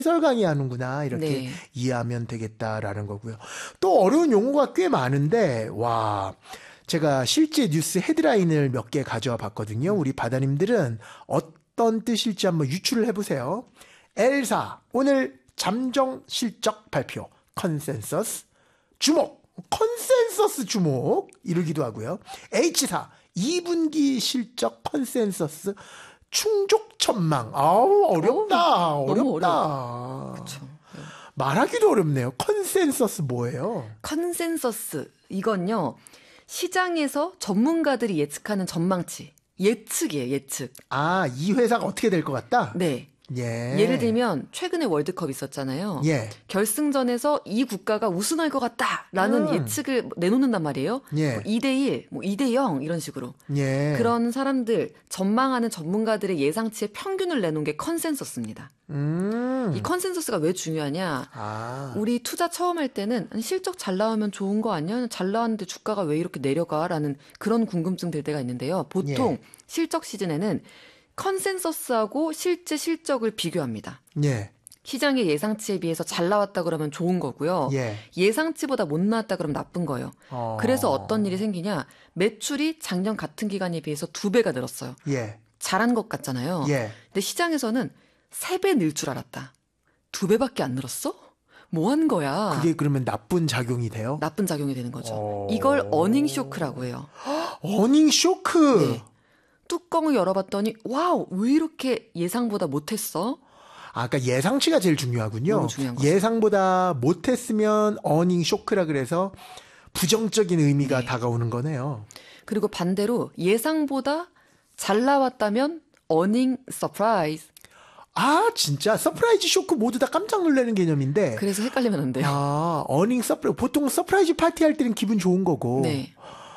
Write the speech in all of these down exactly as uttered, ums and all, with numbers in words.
해설 강의하는구나 이렇게 네. 이해하면 되겠다라는 거고요. 또 어려운 용어가 꽤 많은데 와 제가 실제 뉴스 헤드라인을 몇 개 가져와 봤거든요. 우리 바다님들은 어떤 뜻일지 한번 유추를 해보세요. 엘사 오늘 잠정 실적 발표 컨센서스 주목 컨센서스 주목 이러기도 하고요. H사 이 분기 실적 컨센서스 충족천망. 아우 어렵다. 오, 어렵다. 그쵸. 네. 말하기도 어렵네요. 컨센서스 뭐예요? 컨센서스 이건요. 시장에서 전문가들이 예측하는 전망치. 예측이에요. 예측. 아, 이 회사가 어떻게 될 것 같다? 네. 예. 예를 들면 최근에 월드컵 있었잖아요. 예. 결승전에서 이 국가가 우승할 것 같다라는 음. 예측을 내놓는단 말이에요. 예. 뭐 이 대 일, 뭐 이 대 영 이런 식으로. 예. 그런 사람들, 전망하는 전문가들의 예상치의 평균을 내놓은 게 컨센서스입니다. 음. 이 컨센서스가 왜 중요하냐? 아. 우리 투자 처음 할 때는 아니, 실적 잘 나오면 좋은 거 아니야? 잘 나왔는데 주가가 왜 이렇게 내려가? 라는 그런 궁금증 들 때가 있는데요. 보통 예. 실적 시즌에는 컨센서스하고 실제 실적을 비교합니다. 예. 시장의 예상치에 비해서 잘 나왔다 그러면 좋은 거고요. 예. 예상치보다 못 나왔다 그러면 나쁜 거예요. 어. 그래서 어떤 일이 생기냐? 매출이 작년 같은 기간에 비해서 두 배가 늘었어요. 예. 잘한 것 같잖아요. 예. 근데 시장에서는 세 배 늘 줄 알았다. 두 배밖에 안 늘었어? 뭐 한 거야? 그게 그러면 나쁜 작용이 돼요? 나쁜 작용이 되는 거죠. 어. 이걸 어닝 쇼크라고 해요. 어닝 쇼크. 네. 뚜껑을 열어봤더니 와우 왜 이렇게 예상보다 못했어? 아, 그러니까 예상치가 제일 중요하군요. 너무 중요한 거죠. 예상보다 못했으면 어닝 쇼크라 그래서 부정적인 의미가 네. 다가오는 거네요. 그리고 반대로 예상보다 잘 나왔다면 어닝 서프라이즈. 아, 진짜 서프라이즈 쇼크 모두 다 깜짝 놀라는 개념인데. 그래서 헷갈리면 안 돼요. 아, 어닝 서프라이즈 보통 서프라이즈 파티 할 때는 기분 좋은 거고. 네.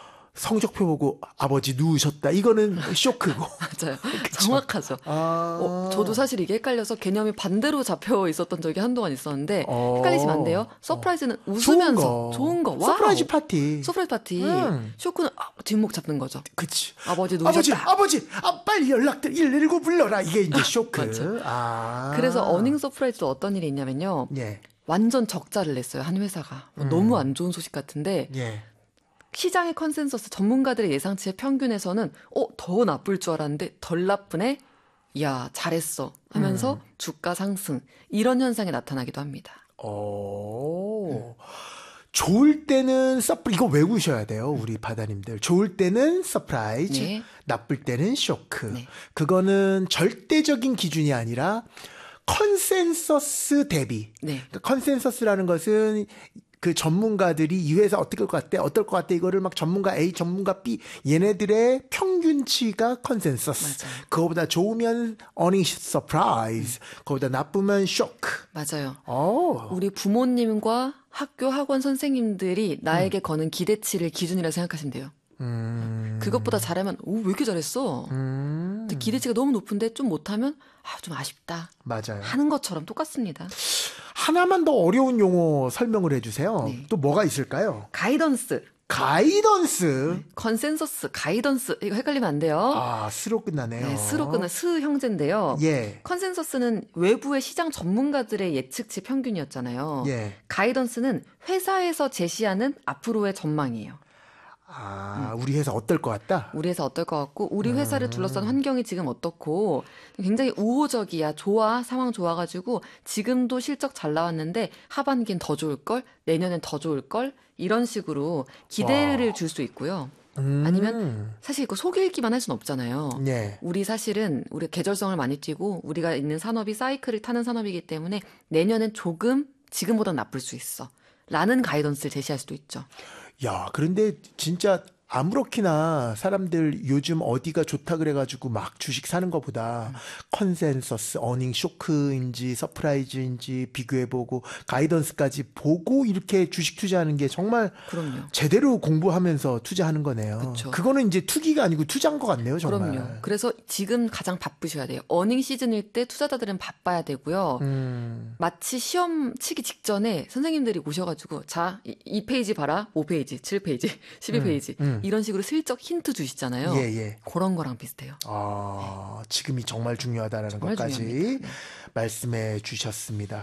성적표 보고 아버지 누우셨다. 이거는 쇼크고. 맞아요. 정확하죠. 아. 어, 저도 사실 이게 헷갈려서 개념이 반대로 잡혀 있었던 적이 한동안 있었는데 어. 헷갈리시면 안 돼요. 서프라이즈는 좋은 웃으면서 거. 좋은 거. 와우. 서프라이즈 파티. 서프라이즈 파티. 음. 쇼크는 아, 뒷목 잡는 거죠. 그치. 아버지 아버지, 누우셨다. 아버지, 아, 빨리 연락들 일일구 불러라. 이게 이제 쇼크. 맞죠. 아. 그래서 어닝 서프라이즈도 어떤 일이 있냐면요. 예. 완전 적자를 냈어요. 한 회사가. 음. 너무 안 좋은 소식 같은데 예. 시장의 컨센서스 전문가들의 예상치의 평균에서는 어, 더 나쁠 줄 알았는데 덜 나쁘네? 야, 잘했어. 하면서 음. 주가 상승. 이런 현상이 나타나기도 합니다. 오. 좋을 때는 서프 이거 외우셔야 돼요. 우리 바다님들. 좋을 때는 서프라이즈, 네. 나쁠 때는 쇼크. 네. 그거는 절대적인 기준이 아니라 컨센서스 대비. 네. 그러니까 컨센서스라는 것은 그 전문가들이 이 회사 어떨 것 같대, 어떨 것 같대, 이거를 막 전문가 A, 전문가 B, 얘네들의 평균치가 컨센서스. 맞아요. 그거보다 좋으면 어닝 서프라이즈, 그거보다 나쁘면 쇼크. 맞아요. 오. 우리 부모님과 학교 학원 선생님들이 나에게 거는 기대치를 기준이라 생각하시면 돼요. 음. 그것보다 잘하면 오, 왜 이렇게 잘했어? 음. 근데 기대치가 너무 높은데 좀 못하면 아, 좀 아쉽다. 맞아요. 하는 것처럼 똑같습니다. 하나만 더 어려운 용어 설명을 해주세요. 네. 또 뭐가 있을까요? 가이던스, 가이던스. 컨센서스, 가이던스 이거 헷갈리면 안 돼요. 아, 스로 끝나네요. 네, 스로 끝난 스 형제인데요. 예. 컨센서스는 외부의 시장 전문가들의 예측치 평균이었잖아요. 예. 가이던스는 회사에서 제시하는 앞으로의 전망이에요. 아, 우리 회사 어떨 것 같다? 우리 회사 어떨 것 같고 우리 회사를 음. 둘러싼 환경이 지금 어떻고 굉장히 우호적이야. 좋아. 상황 좋아가지고 지금도 실적 잘 나왔는데 하반기엔 더 좋을걸? 내년엔 더 좋을걸? 이런 식으로 기대를 와. 줄 수 있고요. 음. 아니면 사실 이거 속일기만 할 수는 없잖아요. 예. 우리 사실은 우리 계절성을 많이 띠고 우리가 있는 산업이 사이클을 타는 산업이기 때문에 내년엔 조금 지금보다 나쁠 수 있어. 라는 가이던스를 제시할 수도 있죠. 야, 그런데 진짜 아무렇게나 사람들 요즘 어디가 좋다 그래가지고 막 주식 사는 것보다 컨센서스, 어닝 쇼크인지 서프라이즈인지 비교해보고 가이던스까지 보고 이렇게 주식 투자하는 게 정말 그럼요. 제대로 공부하면서 투자하는 거네요. 그쵸. 그거는 이제 투기가 아니고 투자인 것 같네요, 정말. 그럼요. 그래서 지금 가장 바쁘셔야 돼요. 어닝 시즌일 때 투자자들은 바빠야 되고요. 음. 마치 시험 치기 직전에 선생님들이 오셔가지고 자, 이, 이 페이지 봐라. 오 페이지, 칠 페이지, 십이 페이지 음. 이런 식으로 슬쩍 힌트 주시잖아요. 예, 예. 그런 거랑 비슷해요. 아, 지금이 정말 중요하다는 정말 것까지 중요합니다. 네. 말씀해 주셨습니다.